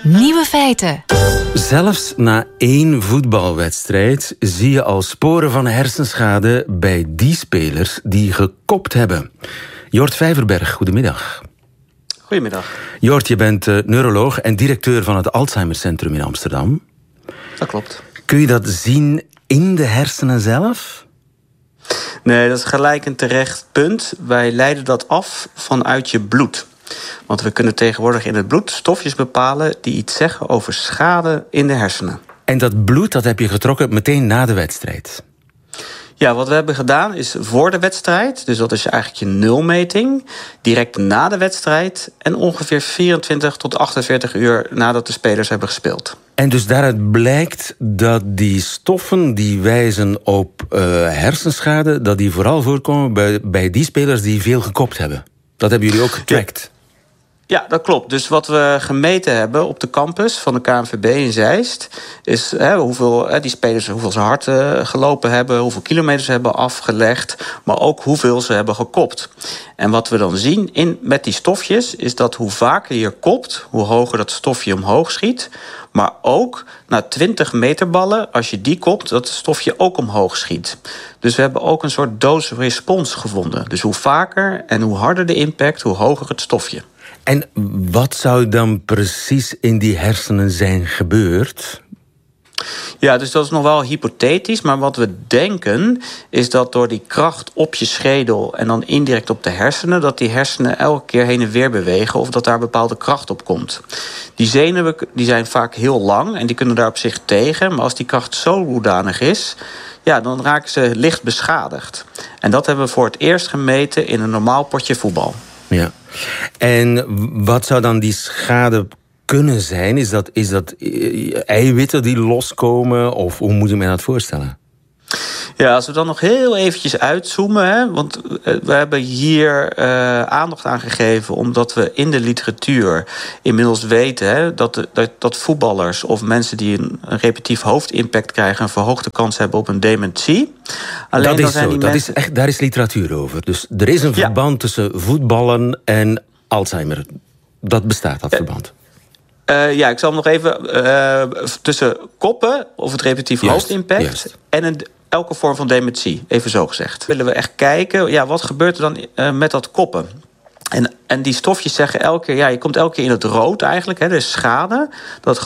Nieuwe feiten. Zelfs na 1 voetbalwedstrijd zie je al sporen van hersenschade bij die spelers die gekopt hebben. Jort Vijverberg, goedemiddag. Goedemiddag. Jort, je bent neuroloog en directeur van het Alzheimercentrum in Amsterdam. Dat klopt. Kun je dat zien in de hersenen zelf? Nee, dat is gelijk een terecht punt. Wij leiden dat af vanuit je bloed. Want we kunnen tegenwoordig in het bloed stofjes bepalen die iets zeggen over schade in de hersenen. En dat bloed, dat heb je getrokken meteen na de wedstrijd? Ja, wat we hebben gedaan is voor de wedstrijd, dus dat is eigenlijk je nulmeting, direct na de wedstrijd en ongeveer 24 tot 48 uur nadat de spelers hebben gespeeld. En dus daaruit blijkt dat die stoffen die wijzen op hersenschade, dat die vooral voorkomen bij die spelers die veel gekopt hebben. Dat hebben jullie ook getrackt. Ja, dat klopt. Dus wat we gemeten hebben op de campus van de KNVB in Zeist is hoeveel die spelers hoeveel ze hard gelopen hebben, hoeveel kilometers ze hebben afgelegd, maar ook hoeveel ze hebben gekopt. En wat we dan zien met die stofjes is dat hoe vaker je kopt, hoe hoger dat stofje omhoog schiet. Maar ook na 20 meterballen, als je die kopt, dat het stofje ook omhoog schiet. Dus we hebben ook een soort dose-respons gevonden. Dus hoe vaker en hoe harder de impact, hoe hoger het stofje. En wat zou dan precies in die hersenen zijn gebeurd? Ja, dus dat is nog wel hypothetisch. Maar wat we denken is dat door die kracht op je schedel en dan indirect op de hersenen, dat die hersenen elke keer heen en weer bewegen of dat daar bepaalde kracht op komt. Die zenuwen die zijn vaak heel lang en die kunnen daar op zich tegen. Maar als die kracht zo hoedanig is, ja, dan raken ze licht beschadigd. En dat hebben we voor het eerst gemeten in een normaal potje voetbal. Ja. En wat zou dan die schade kunnen zijn? Is dat eiwitten die loskomen? Of hoe moet je me dat voorstellen? Ja, als we dan nog heel eventjes uitzoomen, want we hebben hier aandacht aan gegeven omdat we in de literatuur inmiddels weten dat voetballers of mensen die een repetitief hoofdimpact krijgen een verhoogde kans hebben op een dementie. Alleen dat is zo, daar is literatuur over. Dus er is een verband tussen voetballen en Alzheimer. Dat bestaat, dat verband. Ik zal hem nog even tussen koppen of het repetitief hoofdimpact en elke vorm van dementie, even zo gezegd. Willen we echt kijken, wat gebeurt er dan met dat koppen? En die stofjes zeggen elke keer, je komt elke keer in het rood eigenlijk, er is schade. Dat